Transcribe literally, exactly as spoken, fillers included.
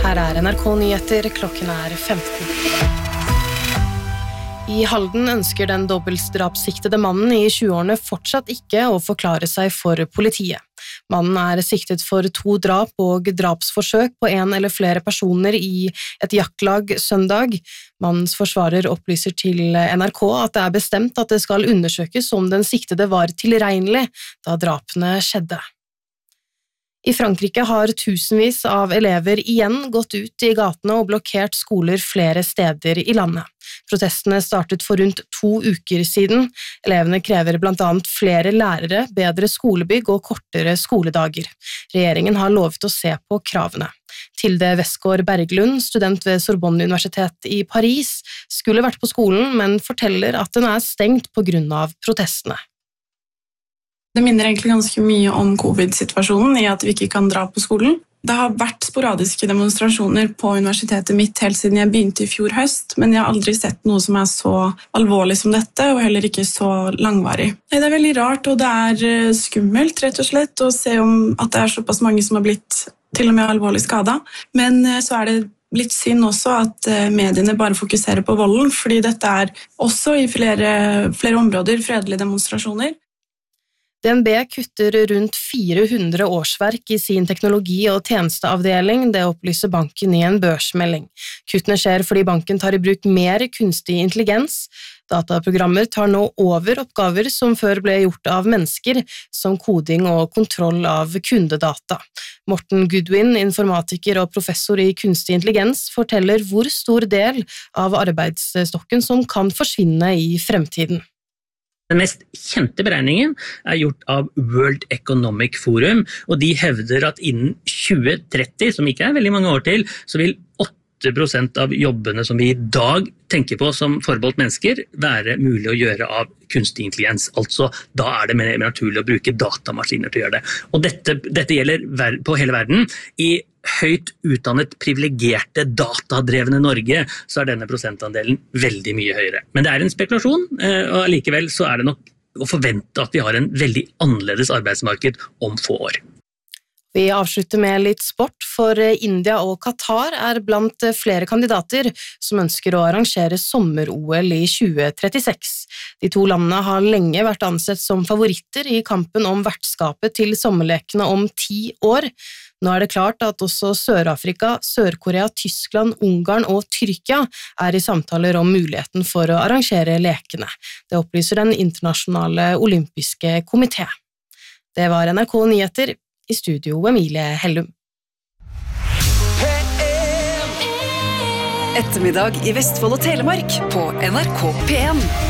Her er N R K Nyheter, klokken er femten. I Halden ønsker den dobbeltdrapssiktede mannen i tjueårene fortsatt ikke å forklare seg for politiet. Mannen er siktet for to drap og drapsforsøk på en eller flere personer i et jaktlag søndag. Mannens forsvarer opplyser til N R K at det er bestemt at det skal undersøkes om den siktede var tilregnelig da drapene skjedde. I Frankrike har tusenvis av elever igjen gått ut i gatene og blokkert skoler flere steder i landet. Protestene startet for rundt to uker siden. Elevene krever blant annet flere lærere, bedre skolebygg og kortere skoledager. Regjeringen har lovet å se på kravene. Tilde Westgård Berglund, student ved Sorbonne Universitet i Paris, skulle vært på skolen, men forteller at den er stengt på grunn av protestene. Det minner egentlig ganske mye om covid-situasjonen i at vi ikke kan dra på skolen. Det har vært sporadiske demonstrasjoner på universitetet mitt helt siden jeg begynte i fjor høst, men jeg har aldri sett noe som er så alvorlig som dette, og heller ikke så langvarig. Det er veldig rart, og det er skummelt, rett og slett, å se om at det er såpass mange som har blitt til og med alvorlig skadet. Men så er det litt synd også at mediene bare fokuserer på volden, fordi dette er også i flere, flere områder fredelige demonstrasjoner. D N B kutter rundt fire hundre årsverk i sin teknologi- og tjenesteavdeling, det opplyser banken i en børsmelding. Kuttene skjer fordi banken tar i bruk mer kunstig intelligens. Dataprogrammer tar nå over oppgaver som før ble gjort av mennesker, som koding og kontroll av kundedata. Morten Goodwin, informatiker og professor i kunstig intelligens, forteller hvor stor del av arbeidsstokken som kan forsvinne i fremtiden. Den mest kjente beregningen er gjort av World Economic Forum, og de hevder at innen tjue tretti, som ikke er veldig mange år til, så vil åtte prosent av jobbene som vi i dag tenker på som forbeholdt mennesker, være mulig å gjøre av kunstig intelligens. Altså, da er det mer, mer naturlig å bruke datamaskiner til å gjøre det. Og dette, dette gjelder på hele verden. I høyt utdannet, privilegerte, datadrevne Norge, så er denne prosentandelen veldig mye høyere. Men det er en spekulasjon, og likevel så er det nok å forvente at vi har en veldig annerledes arbeidsmarked om få år. Vi avslutter med litt sport, for India og Qatar er blant flere kandidater som ønsker å arrangere sommer-O L i tjue trettiseks. De to landene har lenge vært ansett som favoritter i kampen om vertskapet til sommerlekene om ti år. Nå er det klart at også Sør-Afrika, Sør-Korea, Tyskland, Ungarn og Tyrkia er i samtaler om muligheten for å arrangere lekene. Det opplyser den internasjonale olympiske komité. Det var N R K Nyheter. I studio Emilie Hellum. Ettermiddag i Vestfold og Telemark på N R K P en.